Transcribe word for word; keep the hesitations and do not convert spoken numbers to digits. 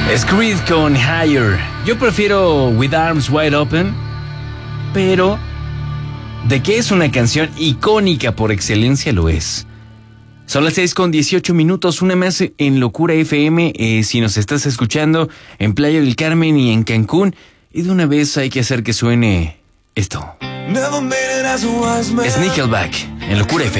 Creed con Higher. Yo prefiero With Arms Wide Open, pero de que es una canción icónica por excelencia, lo es. Son las seis con dieciocho minutos, una más en Locura F M. Eh, si nos estás escuchando en Playa del Carmen y en Cancún, y de una vez hay que hacer que suene esto. Es Nickelback en Locura F M.